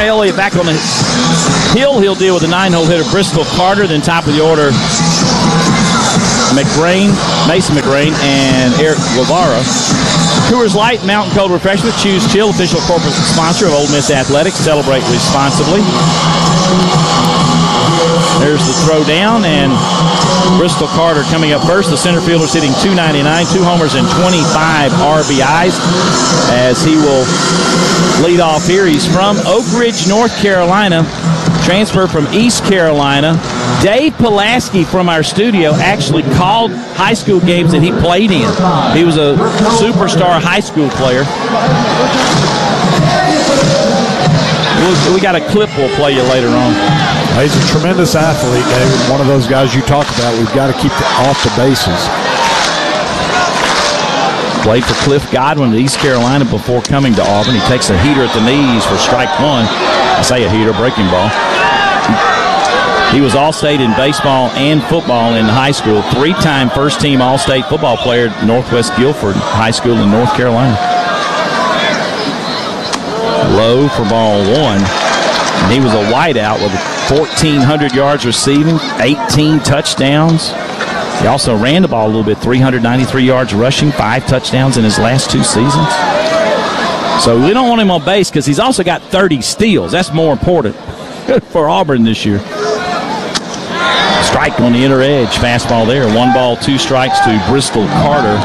Elliott back on the hill. He'll deal with the 9-hole hitter, Bristol Carter. Then top of the order, Mason McGrain, and Eric Guevara. Coors Light, Mountain Cold Refreshment, Choose Chill, official corporate sponsor of Ole Miss Athletics. Celebrate responsibly. There's the throw down, and Bristol Carter coming up first. The center fielder's hitting .299, 2 homers and 25 RBIs as he will lead off here. He's from Oak Ridge, North Carolina, transfer from East Carolina. Dave Pulaski from our studio actually called high school games that he played in. He was a superstar high school player. We got a clip we'll play you later on. He's a tremendous athlete, David. One of those guys you talk about. We've got to keep off the bases. Played for Cliff Godwin at East Carolina before coming to Auburn. He takes a heater at the knees for strike one. I say a heater, breaking ball. He was All-State in baseball and football in high school. 3-time first-team All-State football player at Northwest Guilford High School in North Carolina. Low for ball one. And he was a wideout with 1,400 yards receiving, 18 touchdowns. He also ran the ball a little bit, 393 yards rushing, 5 touchdowns in his last 2 seasons. So we don't want him on base because he's also got 30 steals. That's more important for Auburn this year. Strike on the inner edge, fastball there. 1 ball, 2 strikes to Bristol Carter.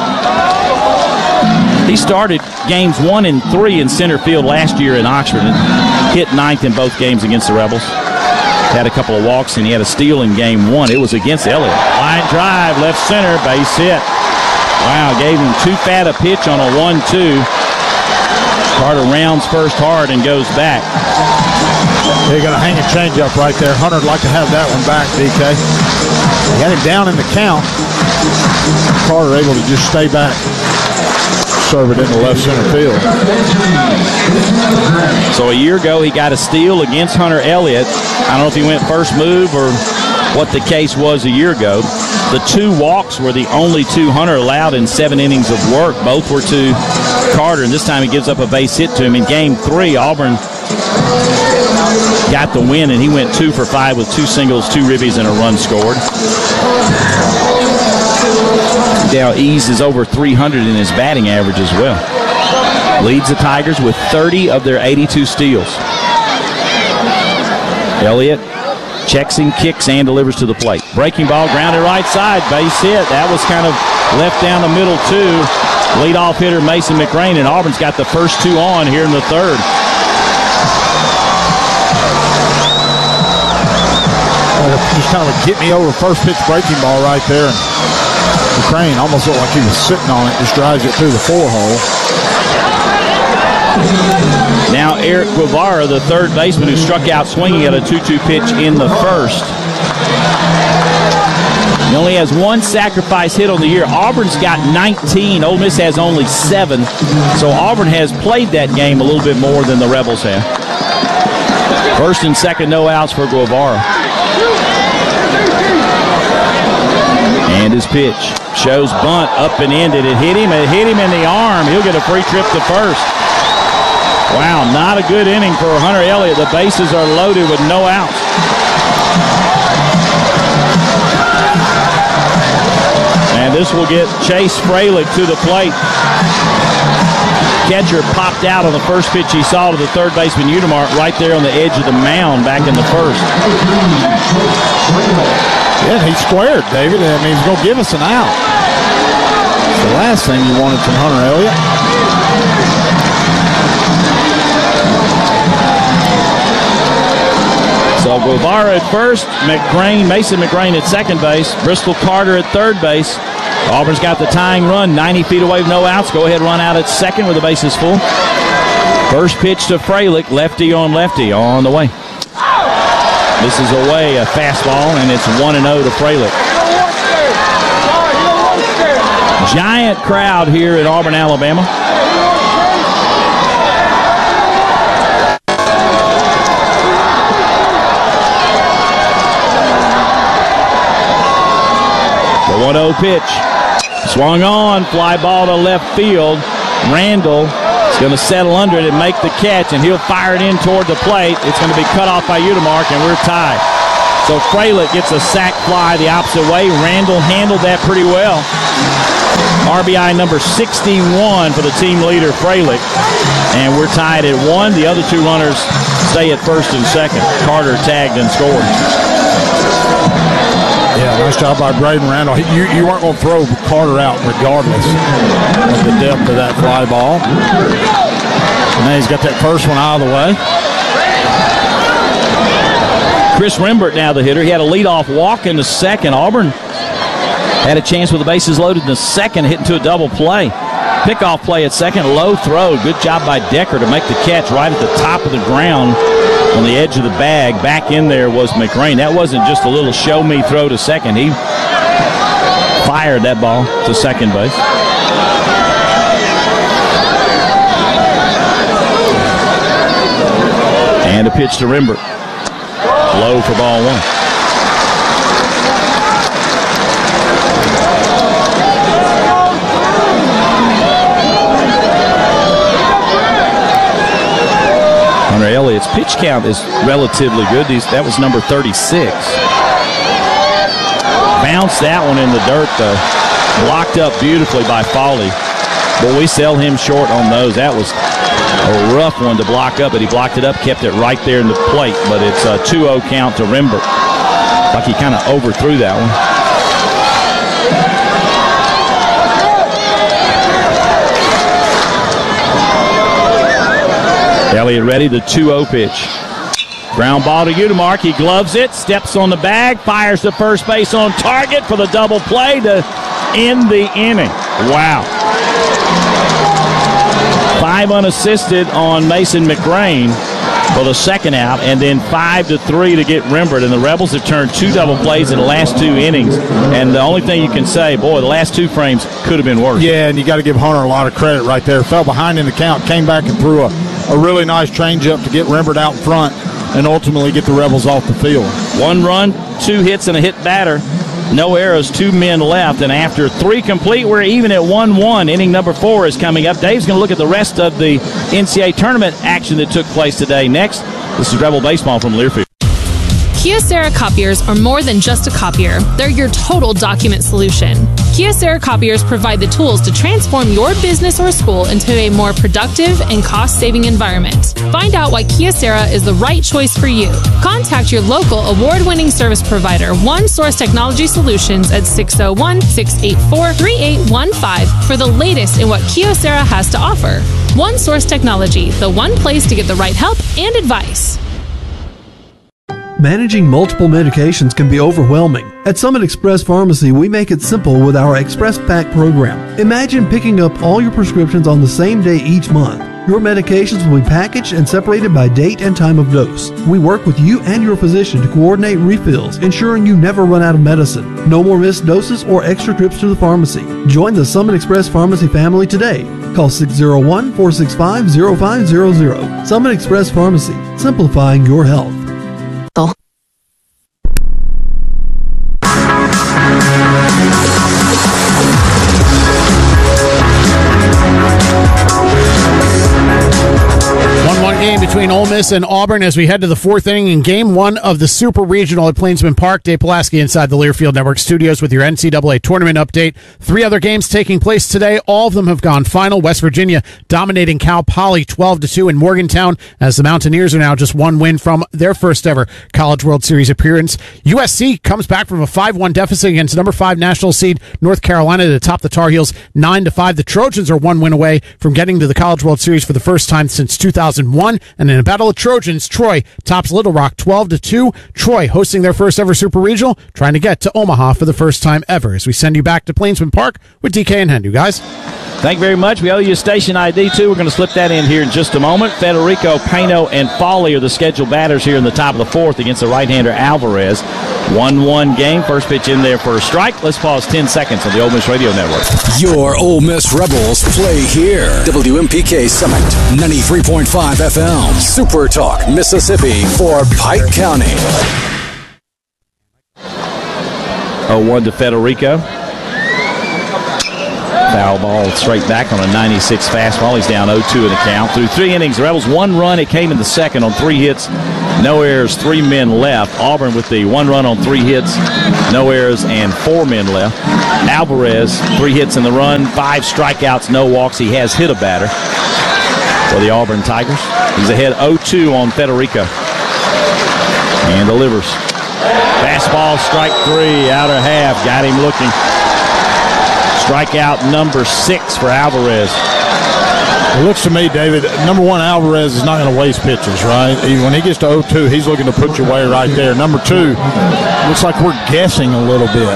He started games 1 and 3 in center field last year in Oxford and hit 9th in both games against the Rebels. Had a couple of walks, and he had a steal in game 1. It was against Elliott. Line drive, left center, base hit. Wow, gave him too fat a pitch on a 1-2. Carter rounds first hard and goes back. They're going to hang a changeup right there. Hunter'd like to have that one back, DK. He had him down in the count. Carter able to just stay back. Serve it in the left center field. So a year ago, he got a steal against Hunter Elliott. I don't know if he went first move or what the case was a year ago. The 2 walks were the only 2 Hunter allowed in 7 innings of work. Both were to Carter, and this time he gives up a base hit to him. In game 3, Auburn got the win, and he went 2 for 5 with 2 singles, 2 ribbies, and a run scored. Now eases over 300 in his batting average as well. Leads the Tigers with 30 of their 82 steals. Elliott checks him, kicks, and delivers to the plate. Breaking ball, grounded right side, base hit. That was kind of left down the middle too. Leadoff hitter Mason McGrain, and Auburn's got the first 2 on here in the 3rd. Just kind of a get me over first pitch breaking ball right there. And McCrane almost looked like he was sitting on it, just drives it through the 4-hole. Now Eric Guevara, the 3rd baseman who struck out swinging at a 2-2 pitch in the 1st. He only has 1 sacrifice hit on the year. Auburn's got 19. Ole Miss has only 7. So Auburn has played that game a little bit more than the Rebels have. 1st and 2nd no outs for Guevara. And his pitch shows bunt up and in. Did it hit him? It hit him in the arm. He'll get a free trip to first. Wow, not a good inning for Hunter Elliott. The bases are loaded with no outs. And this will get Chase Freilich to the plate. Catcher popped out on the first pitch he saw to the 3rd baseman Udemar right there on the edge of the mound back in the 1st. Yeah, he squared, David. I mean, he's going to give us an out. It's the last thing you wanted from Hunter Elliott. So Guevara at first, Mason McGrain at 2nd base, Bristol Carter at 3rd base. Auburn's got the tying run, 90 feet away with no outs. Go ahead, run out at 2nd with the bases full. First pitch to Freilich, lefty on the way. This is away, a fastball, and it's 1-0 to Freilich. Giant crowd here at Auburn, Alabama. The 1-0 pitch. Swung on, fly ball to left field. Randall Going to settle under it and make the catch, and he'll fire it in toward the plate. It's going to be cut off by Udemark, and we're tied. So Freilich gets a sac fly the opposite way. Randall handled that pretty well. RBI number 61 for the team leader, Freilich. And we're tied at 1. The other 2 runners stay at first and second. Carter tagged and scored. Yeah, nice job by Braden Randall. You weren't going to throw Carter out regardless of the depth of that fly ball. And then he's got that first one out of the way. Chris Rembert now the hitter. He had a leadoff walk in the second. Auburn had a chance with the bases loaded in the second, hitting to a double play. Pickoff play at second, low throw. Good job by Decker to make the catch right at the top of the ground on the edge of the bag. Back in there was McRain. That wasn't just a little show-me throw to second. He fired that ball to second base. And a pitch to Rembert. Low for ball 1. Hunter Elliott's pitch count is relatively good. That was number 36. Bounced that one in the dirt, though. Blocked up beautifully by Foley. But we sell him short on those. That was a rough one to block up, but he blocked it up, kept it right there in the plate. But it's a 2-0 count to Rembert. Like he kind of overthrew that one. Elliott ready, the 2-0 pitch. Ground ball to Udemark. He gloves it, steps on the bag, fires to first base on target for the double play to end the inning. Wow. 5 unassisted on Mason McRain for the second out, and then 5-3 to get Rembert. And the Rebels have turned 2 double plays in the last 2 innings. And the only thing you can say, boy, the last 2 frames could have been worse. Yeah, and you got to give Hunter a lot of credit right there. Fell behind in the count, came back and threw a really nice changeup to get Rembert out in front and ultimately get the Rebels off the field. 1 run, 2 hits, and a hit batter. No errors, 2 men left, and after 3 complete, we're even at 1-1. Inning number 4 is coming up. Dave's going to look at the rest of the NCAA tournament action that took place today. Next, this is Rebel Baseball from Learfield. Kyocera copiers are more than just a copier. They're your total document solution. Kyocera copiers provide the tools to transform your business or school into a more productive and cost-saving environment. Find out why Kyocera is the right choice for you. Contact your local award-winning service provider, One Source Technology Solutions, at 601-684-3815 for the latest in what Kyocera has to offer. One Source Technology, the one place to get the right help and advice. Managing multiple medications can be overwhelming. At Summit Express Pharmacy, we make it simple with our Express Pack program. Imagine picking up all your prescriptions on the same day each month. Your medications will be packaged and separated by date and time of dose. We work with you and your physician to coordinate refills, ensuring you never run out of medicine. No more missed doses or extra trips to the pharmacy. Join the Summit Express Pharmacy family today. Call 601-465-0500. Summit Express Pharmacy, simplifying your health. Game between Ole Miss and Auburn as we head to the 4th inning in Game 1 of the Super Regional at Plainsman Park. Dave Pulaski inside the Learfield Network studios with your NCAA tournament update. 3 other games taking place today. All of them have gone final. West Virginia dominating Cal Poly 12-2 in Morgantown as the Mountaineers are now just 1 win from their first ever College World Series appearance. USC comes back from a 5-1 deficit against number 5 national seed North Carolina to top the Tar Heels 9-5. The Trojans are 1 win away from getting to the College World Series for the first time since 2001. And in a battle of Trojans, Troy tops Little Rock 12-2. Troy hosting their first ever Super Regional, trying to get to Omaha for the first time ever. As we send you back to Plainsman Park with DK and Hendu, guys. Thank you very much. We owe you a station ID, too. We're going to slip that in here in just a moment. Federico, Pano, and Foley are the scheduled batters here in the top of the 4th against the right-hander Alvarez. 1-1 game. First pitch in there for a strike. Let's pause 10 seconds on the Ole Miss Radio Network. Your Ole Miss Rebels play here. WMPK Summit, 93.5 FM. Super Talk, Mississippi for Pike County. 0-1 to Federico. Foul ball straight back on a 96 fastball. He's down 0-2 in the count. Through 3 innings, the Rebels 1 run. It came in the second on 3 hits, no errors, 3 men left. Auburn with the 1 run on 3 hits, no errors, and 4 men left. Alvarez, 3 hits in the run, 5 strikeouts, no walks. He has hit a batter for the Auburn Tigers. He's ahead 0-2 on Federico. And delivers. Fastball, strike 3, outer half. Got him looking. Strikeout number 6 for Alvarez. It looks to me, David, number 1, Alvarez is not going to waste pitches, right? When he gets to 0-2, he's looking to put you away right there. Number 2, looks like we're guessing a little bit.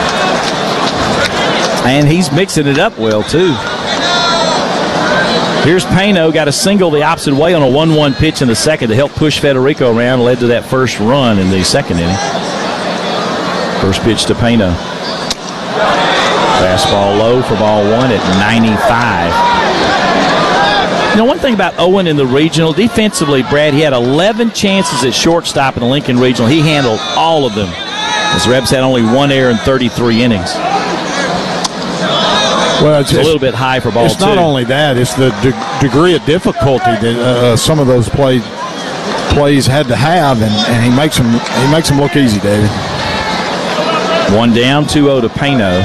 And he's mixing it up well, too. Here's Payno, got a single the opposite way on a 1-1 pitch in the second to help push Federico around, led to that first run in the second inning. First pitch to Payno. Fastball low for ball 1 at 95. You know, one thing about Owen in the regional, defensively, Brad, he had 11 chances at shortstop in the Lincoln Regional. He handled all of them. As the Rebs had only 1 error in 33 innings. Well, it's a little bit high for ball 2. It's not only that; it's the degree of difficulty that some of those plays had to have, and he makes them look easy, David. 1 down, 2-0 to Payno.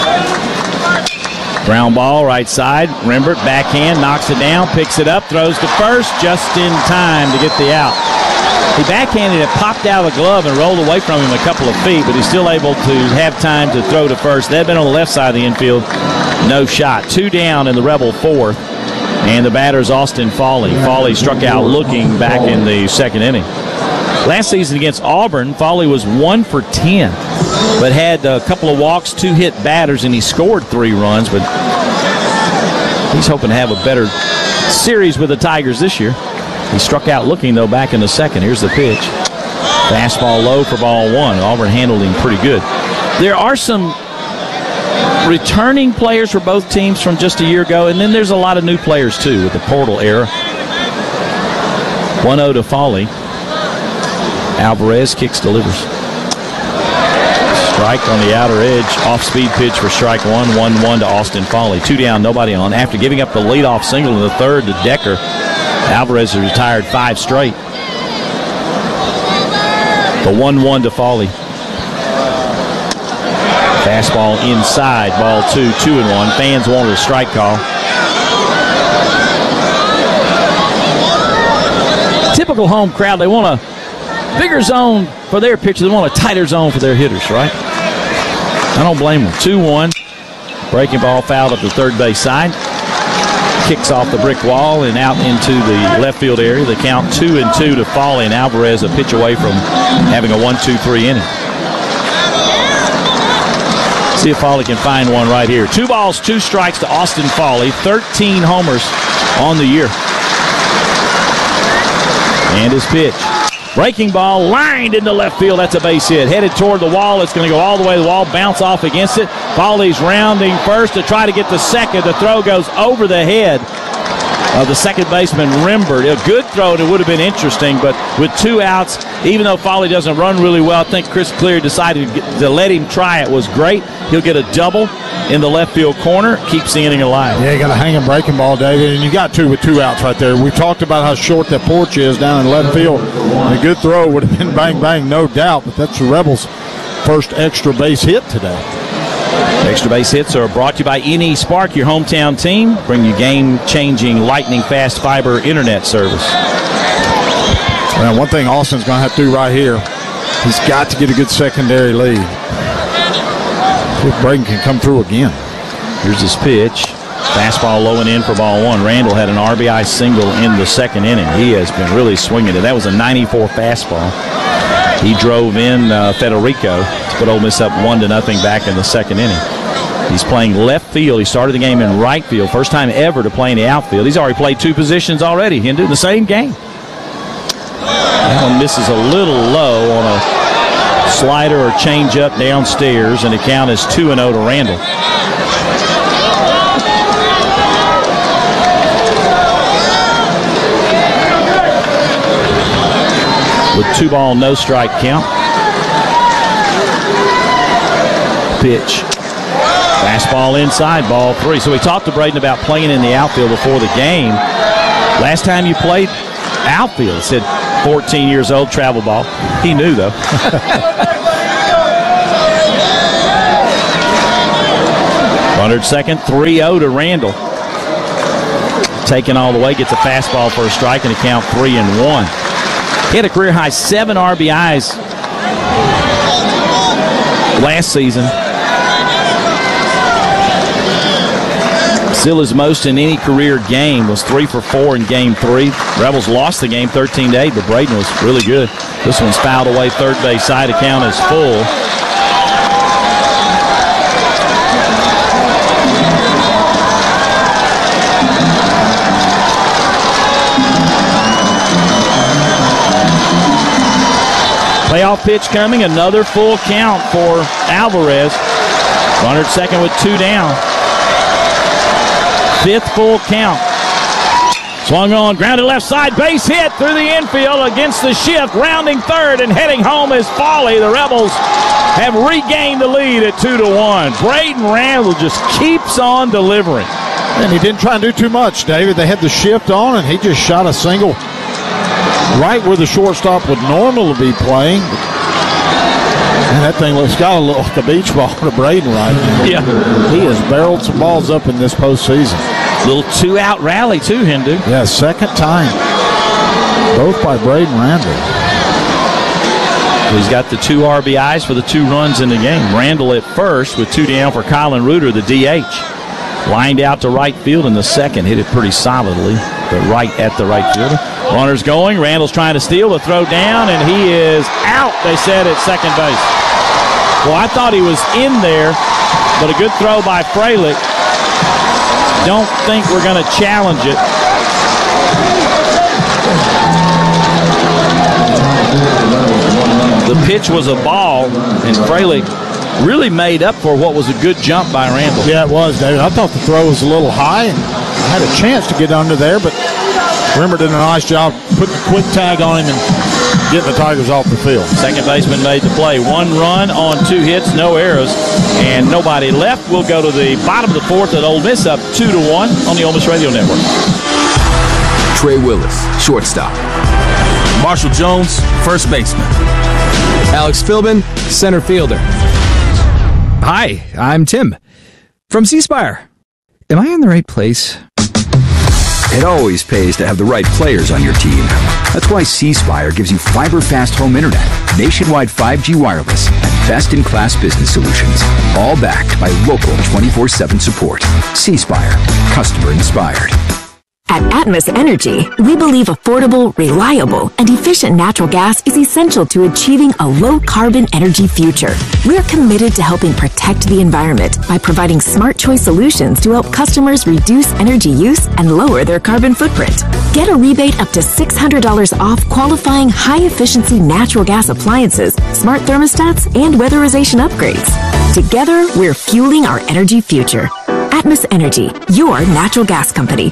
Ground ball, right side. Rembert, backhand, knocks it down, picks it up, throws to first, just in time to get the out. He backhanded it, popped out of the glove, and rolled away from him a couple of feet, but he's still able to have time to throw to first. That had been on the left side of the infield. No shot. 2 down in the Rebel 4th. And the batter's Austin Foley. Foley struck out looking back in the second inning. Last season against Auburn, Foley was 1 for 10, but had a couple of walks, 2 hit batters, and he scored 3 runs, but he's hoping to have a better series with the Tigers this year. He struck out looking, though, back in the second. Here's the pitch. Fastball low for ball 1. Auburn handled him pretty good. There are some returning players for both teams from just a year ago, and then there's a lot of new players, too, with the portal era. 1-0 to Foley. Alvarez kicks, delivers. Strike on the outer edge. Off-speed pitch for strike 1. 1-1 to Austin Foley. 2 down, nobody on. After giving up the leadoff single in the third to Decker, Alvarez has retired 5 straight. The 1-1 to Foley. Fastball inside, ball 2, 2-1. Fans wanted a strike call. Typical home crowd, they want a bigger zone for their pitchers. They want a tighter zone for their hitters, right? I don't blame them. 2-1. Breaking ball fouled up the third base side. Kicks off the brick wall and out into the left field area. The count 2-2 to Foley, and Alvarez a pitch away from having a 1-2-3 inning. See if Foley can find one right here. 2 balls, 2 strikes to Austin Foley. 13 homers on the year. And his pitch. Breaking ball lined into left field. That's a base hit. Headed toward the wall. It's going to go all the way to the wall. Bounce off against it. Foley's rounding first to try to get the second. The throw goes over the head of the second baseman, Rembert. A good throw, and it would have been interesting, but with 2 outs, even though Foley doesn't run really well, I think Chris Cleary decided to let him try it. Was great. He'll get a double in the left field corner. Keeps the inning alive. Yeah, you got a hanging breaking ball, David, and you got 2 with 2 outs right there. We talked about how short that porch is down in left field. A good throw would have been bang, bang, no doubt, but that's the Rebels' first extra base hit today. Extra base hits are brought to you by NE Spark, your hometown team. Bring you game-changing, lightning-fast fiber internet service. Well, one thing Austin's going to have to do right here, he's got to get a good secondary lead. If Braden can come through again. Here's his pitch. Fastball low and in for ball 1. Randall had an RBI single in the second inning. He has been really swinging it. That was a 94 fastball. He drove in Federico to put Ole Miss up 1-0 back in the second inning. He's playing left field. He started the game in right field. First time ever to play in the outfield. He's already played 2 positions already. He can do the same game. That one misses a little low on a slider or changeup downstairs, and the count is 2-0 to Randall. With 2-ball, no strike count. Pitch. Fastball inside, ball 3. So we talked to Braden about playing in the outfield before the game. Last time you played outfield, it said 14 years old, travel ball. He knew, though. Runner at second, 3-0 to Randall. Taken all the way, gets a fastball for a strike and a count 3-1. He had a career-high 7 RBIs last season. Still his most in any career game was 3 for 4 in Game 3. Rebels lost the game 13-8, but Braden was really good. This one's fouled away third base side. The count is full. Playoff pitch coming, another full count for Alvarez. Runner at second with 2 down. 5th full count. Swung on, grounded left side, base hit through the infield against the shift, rounding third and heading home is Foley. The Rebels have regained the lead at 2-1. Braden Randall just keeps on delivering. And he didn't try and do too much, David. They had the shift on, and he just shot a single right where the shortstop would normally be playing. And that thing got a little like a beach ball to Braden right now. Yeah. He has barreled some balls up in this postseason. Little 2-out rally, too, Hindu. Yeah, second time. Both by Braden Randall. He's got the 2 RBIs for the 2 runs in the game. Randall at first with 2 down for Colin Reuter, the DH. Lined out to right field in the second. Hit it pretty solidly, but right at the right fielder. Runners going. Randall's trying to steal the throw down, and he is out, they said, at second base. Well, I thought he was in there, but a good throw by Fralick. Don't think we're going to challenge it. The pitch was a ball, and Fralick really made up for what was a good jump by Randall. Yeah, it was, David. I thought the throw was a little high, and had a chance to get under there, but Rimmer did a nice job putting a quick tag on him and getting the Tigers off the field. Second baseman made the play. 1 run on 2 hits, no errors, and nobody left. We'll go to the bottom of the 4th at Ole Miss, up 2-1 on the Ole Miss Radio Network. Trey Willis, shortstop. Marshall Jones, first baseman. Alex Philbin, center fielder. Hi, I'm Tim from C Spire. Am I in the right place? It always pays to have the right players on your team. That's why C Spire gives you fiber-fast home internet, nationwide 5G wireless, and best-in-class business solutions, all backed by local 24/7 support. C Spire, customer inspired. At Atmos Energy, we believe affordable, reliable, and efficient natural gas is essential to achieving a low-carbon energy future. We're committed to helping protect the environment by providing smart choice solutions to help customers reduce energy use and lower their carbon footprint. Get a rebate up to $600 off qualifying high-efficiency natural gas appliances, smart thermostats, and weatherization upgrades. Together, we're fueling our energy future. Atmos Energy, your natural gas company.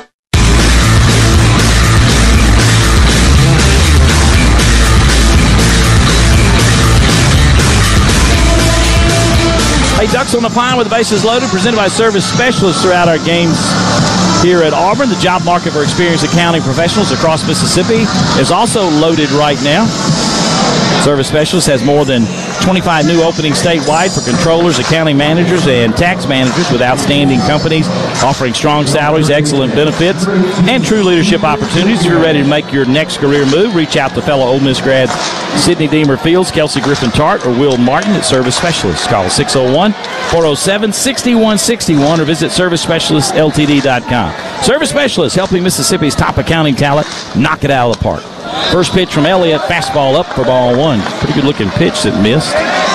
Hey, Ducks on the Pine with the bases loaded, presented by Service Specialists throughout our games here at Auburn. The job market for experienced accounting professionals across Mississippi is also loaded right now. Service Specialists has more than 25 new openings statewide for controllers, accounting managers, and tax managers with outstanding companies offering strong salaries, excellent benefits, and true leadership opportunities. If you're ready to make your next career move, reach out to fellow Ole Miss grads Sidney Deemer Fields, Kelsey Griffin Tart, or Will Martin at Service Specialists. Call 601-407-6161 or visit ServiceSpecialistLTD.com. Service Specialists, helping Mississippi's top accounting talent knock it out of the park. First pitch from Elliott, fastball up for ball 1. Pretty good-looking pitch that missed.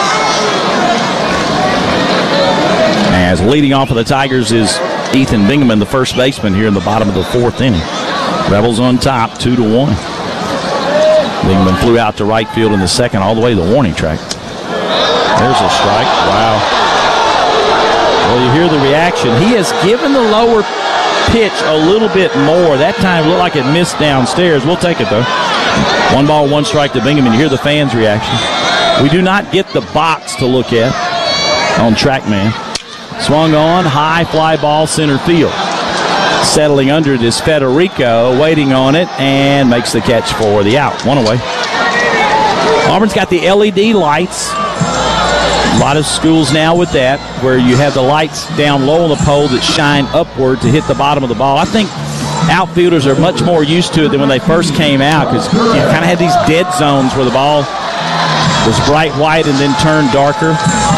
As leading off of the Tigers is Ethan Bingaman, the first baseman here in the bottom of the 4th inning. Rebels on top, 2-1. Bingaman flew out to right field in the second, all the way to the warning track. There's a strike. Wow. Well, you hear the reaction. He has given the lower pitch a little bit more. That time looked like it missed downstairs. We'll take it, though. 1 ball, 1 strike to Bingaman. You hear the fans' reaction. We do not get the box to look at on TrackMan. Swung on, high fly ball center field. Settling under it is Federico, waiting on it, and makes the catch for the out. One away. Auburn's got the LED lights. A lot of schools now with that, where you have the lights down low on the pole that shine upward to hit the bottom of the ball. I think outfielders are much more used to it than when they first came out, because you kind of had these dead zones where the ball was bright white and then turned darker.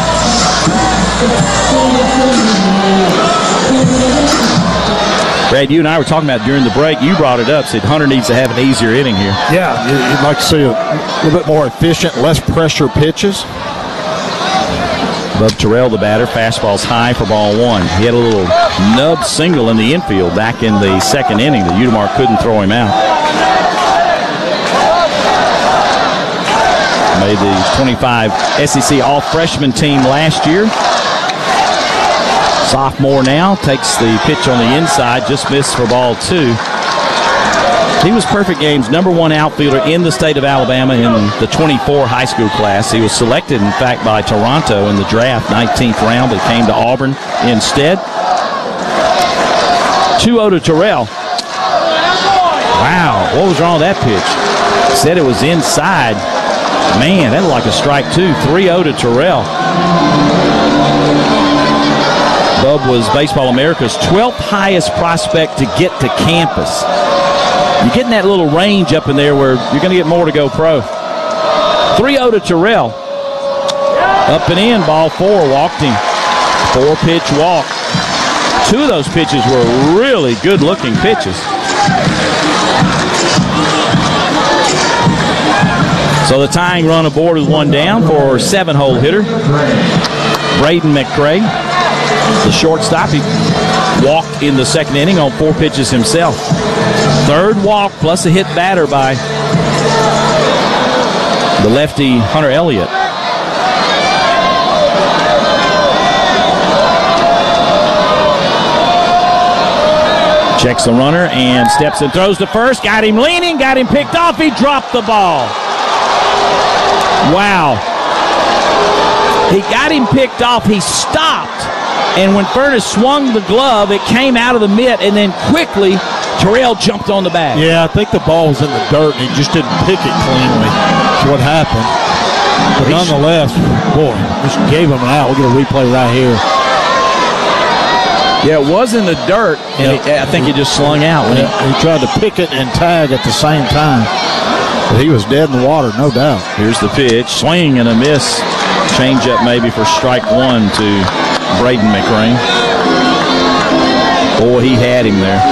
Brad, you and I were talking about during the break. You brought it up, said Hunter needs to have an easier inning here. Yeah, you'd like to see a little bit more efficient, less pressure pitches. Bub Terrell, the batter. Fastball's high for ball one. He had a little nub single in the infield back in the second inning. The Udemar couldn't throw him out. Made the 25 SEC All-Freshman team last year. Sophomore now, takes the pitch on the inside, just missed for ball two. He was Perfect Game's #1 outfielder in the state of Alabama in the 24 high school class. He was selected, in fact, by Toronto in the draft, 19th round, but came to Auburn instead. 2-0 to Terrell. Wow, what was wrong with that pitch? Said it was inside. Man, that looked like a strike two. 3-0 to Terrell. Bub was Baseball America's 12th highest prospect to get to campus. You're getting that little range up in there where you're going to get more to go pro. 3-0 to Terrell. Up and in, ball four, walked him. 4-pitch walk. Two of those pitches were really good-looking pitches. So the tying run aboard with one down for 7-hole hitter Braden McCray. The shortstop, he walked in the second inning on 4 pitches himself. Third walk plus a hit batter by the lefty Hunter Elliott. Checks the runner and steps and throws to first. Got him leaning, got him picked off. He dropped the ball. Wow. He got him picked off. He stopped. And when Furness swung the glove, it came out of the mitt, and then quickly Terrell jumped on the bag. Yeah, I think the ball was in the dirt, and he just didn't pick it cleanly. That's what happened. But nonetheless, boy, just gave him an out. We'll get a replay right here. Yeah, it was in the dirt, and I think he just slung out. When he tried to pick it and tag at the same time. But he was dead in the water, no doubt. Here's the pitch. Swing and a miss. Change up maybe for strike one to Braden McCray. Boy, he had him there.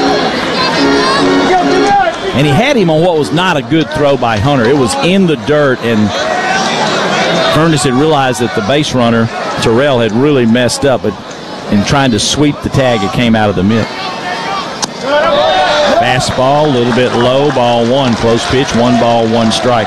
And he had him on what was not a good throw by Hunter. It was in the dirt, and Furness had realized that the base runner, Terrell, had really messed up. But in trying to sweep the tag, it came out of the mitt. Fastball, a little bit low, ball one. Close pitch, 1 ball, 1 strike.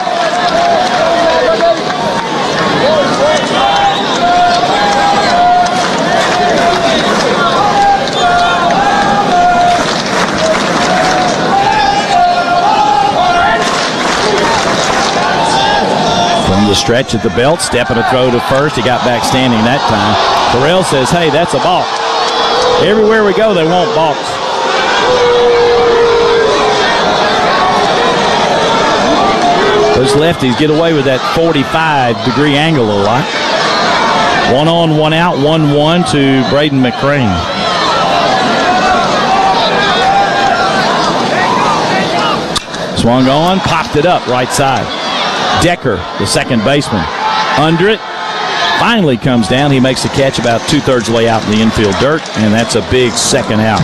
From the stretch at the belt, stepping a throw to first. He got back standing that time. Terrell says, hey, that's a balk. Everywhere we go, they want balks. Those lefties get away with that 45-degree angle a lot. 1 on, 1 out, 1-1 to Braden McCray. Swung on, popped it up right side. Decker, the second baseman, under it. Finally comes down. He makes a catch about 2/3 way out in the infield dirt, and that's a big second out.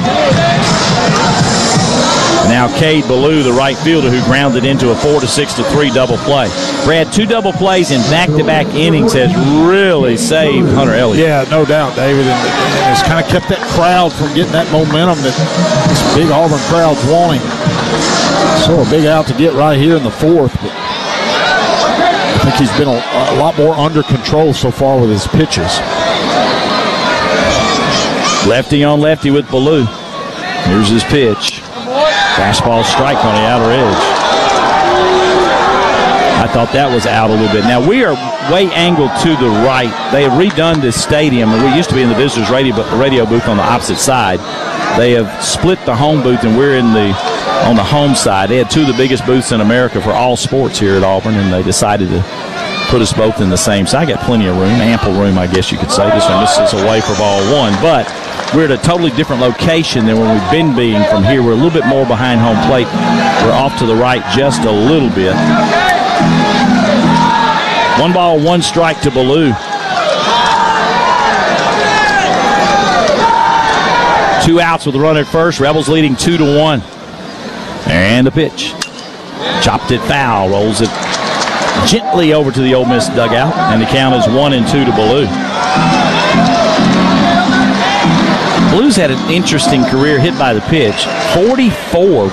Now Cade Ballou, the right fielder, who grounded into a 4-6-3 double play. Brad, 2 double plays in back-to-back innings has really saved Hunter Elliott. Yeah, no doubt, David. And it's kind of kept that crowd from getting that momentum that this big Auburn crowd's wanting. So a big out to get right here in the 4th. But I think he's been a lot more under control so far with his pitches. Lefty on lefty with Ballou. Here's his pitch. Fastball strike on the outer edge. I thought that was out a little bit. Now, we are way angled to the right. They have redone this stadium, and we used to be in the visitors' radio booth on the opposite side. They have split the home booth, and we're on the home side. They had two of the biggest booths in America for all sports here at Auburn, and they decided to put us both in the same side. I got plenty of room, ample room, I guess you could say. This one misses away for ball one, but we're at a totally different location than when we've been being from here. We're a little bit more behind home plate. We're off to the right just a little bit. 1 ball, 1 strike to Ballou. 2 outs with a runner at first. Rebels leading 2-1. And the pitch. Chopped it foul. Rolls it gently over to the Ole Miss dugout. And the count is 1-2 to Ballou. Blues had an interesting career hit by the pitch. 44